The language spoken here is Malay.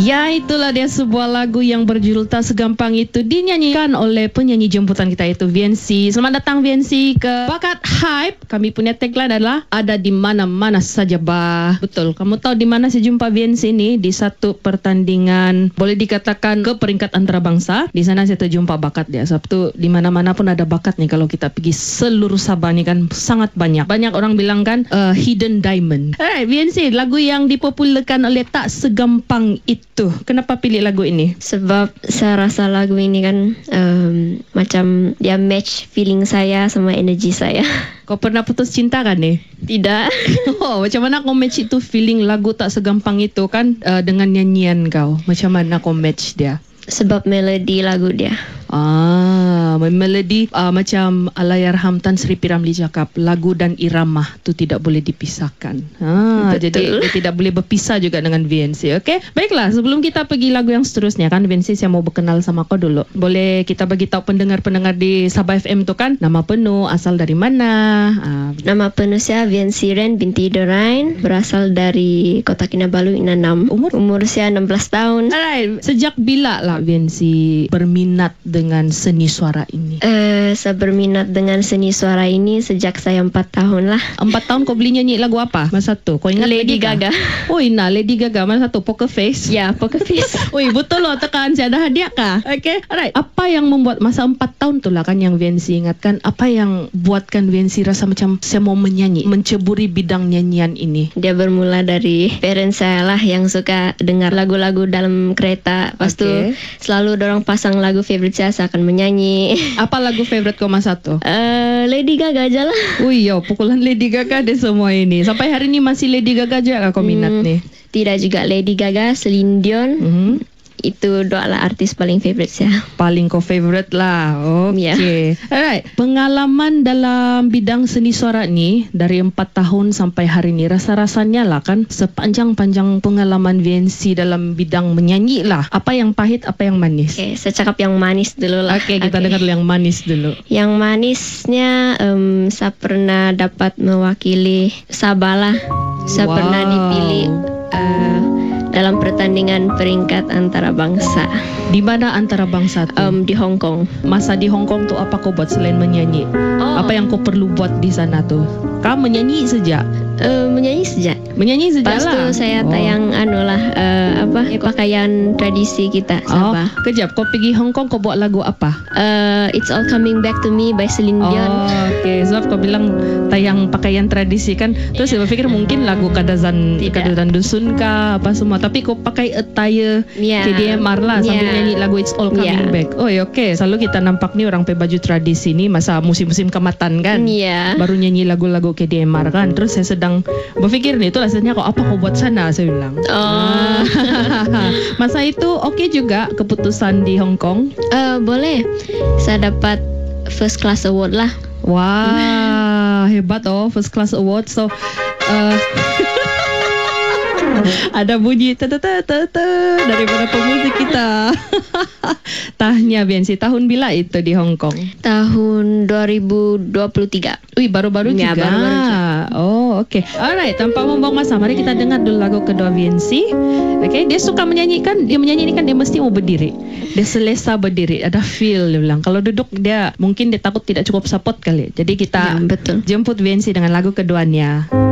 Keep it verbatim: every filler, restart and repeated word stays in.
Ya, itulah dia sebuah lagu yang berjudul Tak Segampang Itu, dinyanyikan oleh penyanyi jemputan kita itu V N C. Selamat datang V N C ke Bakat Hype. Kami punya tagline adalah ada di mana-mana saja bah. Betul. Kamu tahu di mana saya jumpa V N C ini? Di satu pertandingan boleh dikatakan ke peringkat antarabangsa. Di sana saya terjumpa bakat dia. Sebab tu di mana-mana pun ada bakat nih kalau kita pergi seluruh Sabah nih kan sangat banyak. Banyak orang bilang kan uh, hidden diamond. Alright, V N C, lagu yang dipopularkan oleh Tak Segampang Itu. Kenapa pilih lagu ini? Sebab saya rasa lagu ini kan um, macam dia match feeling saya sama energi saya. Kau pernah putus cinta kan nih? Tidak. Oh, macam mana kau match itu feeling lagu Tak Segampang Itu kan uh, dengan nyanyian kau? Macam mana kau match dia? Sebab melodi lagu dia. Ah, melodi uh, macam Allahyarham Tan Sri P. Ramlee cakap, lagu dan irama tu tidak boleh dipisahkan. Ah, jadi dia tidak boleh berpisah juga dengan V N C. Okey, baiklah. Sebelum kita pergi lagu yang seterusnya kan, V N C saya mau berkenal sama kau dulu. Boleh kita bagi tahu pendengar-pendengar di Sabah F M tu kan, nama penuh, asal dari mana? Ah, nama penuh saya V N C Ren binti Dorain, berasal dari Kota Kinabalu, Inanam. Umur umur saya enam belas tahun. Alright, sejak bila lah V N C berminat dengan seni suara ini? Uh, saya berminat dengan seni suara ini sejak saya empat tahun lah. Empat tahun kau beli nyanyi lagu apa? Masa tu kau ingat? Lady Gaga. Oh, ina Lady Gaga. Masa tu Poker Face. Ya, Poker Face. Oi, betul loh, tekan saya ada hadiah kah? Okay, alright. Apa yang membuat masa empat tahun tu lah kan yang V N C ingatkan? Apa yang buatkan V N C rasa macam saya mau menyanyi, menceburi bidang nyanyian ini? Dia bermula dari parents saya lah yang suka dengar lagu-lagu dalam kereta. Lepas okay. tu selalu dorang pasang lagu favorite saya, saya akan menyanyi. Apa lagu favorite kau masa tu? Uh, Lady Gaga aja lah. Ui, yo, pukulan Lady Gaga deh semua ini. Sampai hari ini masih Lady Gaga juga kau minat hmm, nih? Tidak juga. Lady Gaga, Celine Dion. Mm-hmm. Itu dua lah artis paling favorite saya. Paling kau favorite lah. Oke. Okay. Yeah. Alright. Pengalaman dalam bidang seni suara ni dari empat tahun sampai hari ni, rasa-rasanya lah kan sepanjang-panjang pengalaman V N C dalam bidang menyanyi lah. Apa yang pahit, apa yang manis? Oke, okay, saya cakap yang manis dulu lah. Oke, okay, kita okay. dengar dulu yang manis dulu. Yang manisnya um, saya pernah dapat mewakili Sabah lah. Saya wow. pernah dipilih uh, dalam pertandingan peringkat antarabangsa. Di mana antarabangsa tu? Um, di Hong Kong. Masa di Hong Kong tu apa kau buat selain menyanyi? Oh. Apa yang kau perlu buat di sana tu? Kau menyanyi sejak? Uh, menyanyi sejak. Menyanyi sejak Pas lah. Pas tu saya tayang oh. anu lah uh, apa pakaian tradisi kita Sabah. Oh, kejap, kau pergi Hong Kong kau buat lagu apa? Uh, It's All Coming Back to Me by Celine Dion. Oh, okay. Sebab kau bilang tayang pakaian tradisi kan. Terus saya berfikir mungkin lagu Kadazan Kadazan Dusun kah apa semua. Tapi kau pakai attire yeah. K D M R lah sambil yeah. nyanyi lagu It's All Coming yeah. Back. Oh, ya, okay. Selalu kita nampak ni orang pakai baju tradisi ni masa musim-musim kematan kan. Yeah. Baru nyanyi lagu-lagu K D M R kan. Terus saya sedang berfikir nih, itulah sebenarnya kok apa kau buat sana, saya bilang. Oh. Masa itu oke okay juga keputusan di Hong Kong? Uh, boleh. Saya dapat first class award lah. Wah, hebat oh, first class award. So uh, ada bunyi ta-ta-ta-ta daripada pemuzik kita. Tahnya V N C, tahun bila itu di Hong Kong? Tahun dua ribu dua puluh tiga. Wih, baru-baru ya, juga. Baru-baru juga. Oh, oke. Okay. Alright, tanpa membuang masa, mari kita dengar dulu lagu kedua V N C. Oke, okay. Dia suka menyanyikan, dia menyanyi ini kan dia mesti mau berdiri. Dia selesa berdiri, ada feel dia bilang. Kalau duduk dia mungkin dia takut tidak cukup support kali. Jadi kita ya, betul. jemput V N C dengan lagu keduanya.